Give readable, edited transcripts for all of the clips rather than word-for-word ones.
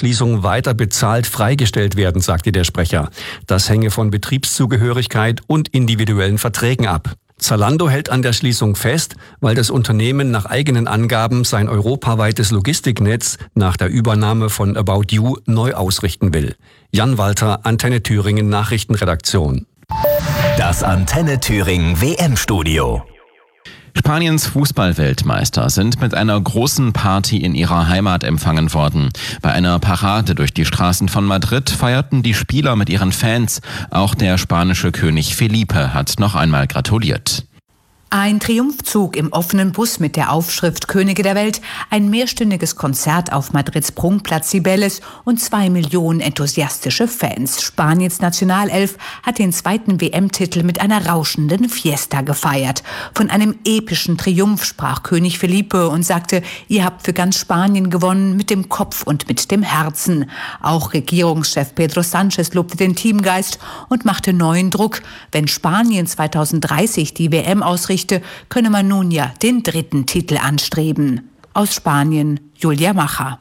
Schließung weiter bezahlt freigestellt werden, sagte der Sprecher. Das hänge von Betriebszugehörigkeit und individuellen Verträgen ab. Zalando hält an der Schließung fest, weil das Unternehmen nach eigenen Angaben sein europaweites Logistiknetz nach der Übernahme von About You neu ausrichten will. Jan Walter, Antenne Thüringen Nachrichtenredaktion. Das Antenne Thüringen WM-Studio. Spaniens Fußballweltmeister sind mit einer großen Party in ihrer Heimat empfangen worden. Bei einer Parade durch die Straßen von Madrid feierten die Spieler mit ihren Fans. Auch der spanische König Felipe hat noch einmal gratuliert. Ein Triumphzug im offenen Bus mit der Aufschrift Könige der Welt, ein mehrstündiges Konzert auf Madrids Prunkplatz Cibeles und 2 Millionen enthusiastische Fans. Spaniens Nationalelf hat den zweiten WM-Titel mit einer rauschenden Fiesta gefeiert. Von einem epischen Triumph sprach König Felipe und sagte, ihr habt für ganz Spanien gewonnen, mit dem Kopf und mit dem Herzen. Auch Regierungschef Pedro Sánchez lobte den Teamgeist und machte neuen Druck. Wenn Spanien 2030 die WM ausrichtet, könne man nun ja den 3. Titel anstreben. Aus Spanien, Julia Macher.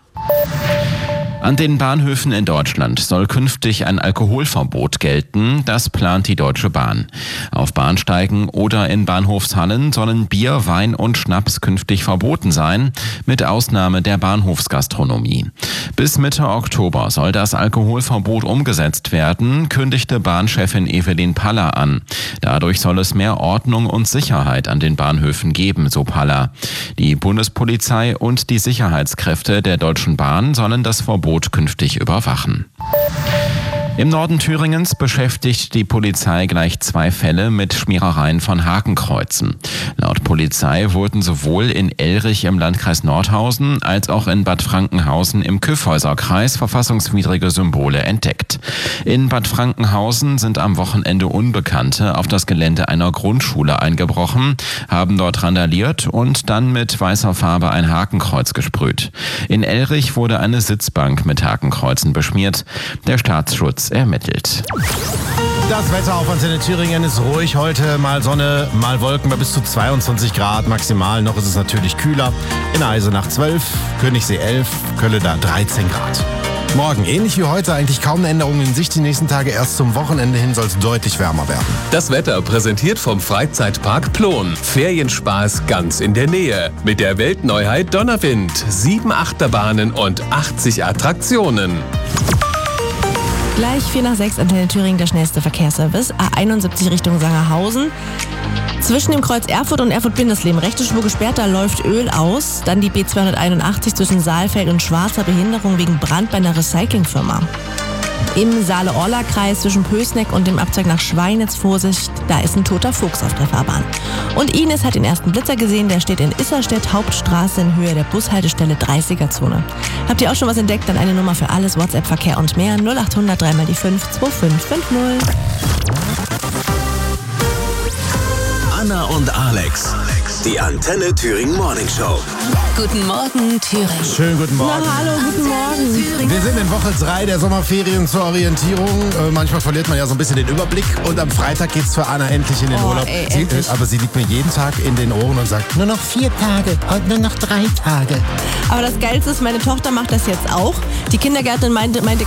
An den Bahnhöfen in Deutschland soll künftig ein Alkoholverbot gelten. Das plant die Deutsche Bahn. Auf Bahnsteigen oder in Bahnhofshallen sollen Bier, Wein und Schnaps künftig verboten sein, mit Ausnahme der Bahnhofsgastronomie. Bis Mitte Oktober soll das Alkoholverbot umgesetzt werden, kündigte Bahnchefin Evelyn Paller an. Dadurch soll es mehr Ordnung und Sicherheit an den Bahnhöfen geben, so Paller. Die Bundespolizei und die Sicherheitskräfte der Deutschen Bahn sollen das Verbot künftig überwachen. Im Norden Thüringens beschäftigt die Polizei gleich 2 Fälle mit Schmierereien von Hakenkreuzen. Laut Polizei wurden sowohl in Elrich im Landkreis Nordhausen als auch in Bad Frankenhausen im Kyffhäuserkreis verfassungswidrige Symbole entdeckt. In Bad Frankenhausen sind am Wochenende Unbekannte auf das Gelände einer Grundschule eingebrochen, haben dort randaliert und dann mit weißer Farbe ein Hakenkreuz gesprüht. In Elrich wurde eine Sitzbank mit Hakenkreuzen beschmiert. Der Staatsschutz ermittelt. Das Wetter auf Antenne Thüringen ist ruhig. Heute mal Sonne, mal Wolken bei bis zu 22 Grad maximal. Noch ist es natürlich kühler. In Eisenach 12, Königssee 11, Kölle da 13 Grad. Morgen, ähnlich wie heute, eigentlich kaum eine Änderung in Sicht. Die nächsten Tage erst zum Wochenende hin soll es deutlich wärmer werden. Das Wetter präsentiert vom Freizeitpark Plon. Ferienspaß ganz in der Nähe. Mit der Weltneuheit Donnerwind. 7 Achterbahnen und 80 Attraktionen. Gleich 4:06 Antenne Thüringen, der schnellste Verkehrsservice. A71 Richtung Sangerhausen. Zwischen dem Kreuz Erfurt und Erfurt-Bindesleben rechte Spur gesperrt, da läuft Öl aus. Dann die B281 zwischen Saalfeld und Schwarzer, Behinderung wegen Brand bei einer Recyclingfirma. Im Saale-Orla-Kreis zwischen Pößneck und dem Abzweig nach Schweinitz, Vorsicht, da ist ein toter Fuchs auf der Fahrbahn. Und Ines hat den ersten Blitzer gesehen, der steht in Isserstedt, Hauptstraße in Höhe der Bushaltestelle 30er-Zone. Habt ihr auch schon was entdeckt? Dann eine Nummer für alles, WhatsApp, Verkehr und mehr, 0800 3 mal die 5 2550. Anna und Alex, die Antenne Thüringen Morning Show. Guten Morgen, Thüringen. Schönen guten Morgen. Na, hallo, guten Morgen. Wir sind in Woche 3 der Sommerferien zur Orientierung. Manchmal verliert man ja so ein bisschen den Überblick. Und am Freitag geht's für Anna endlich in den Urlaub. Aber sie liegt mir jeden Tag in den Ohren und sagt, nur noch 4 Tage und nur noch 3 Tage. Aber das Geilste ist, meine Tochter macht das jetzt auch. Die Kindergärtnerin meinte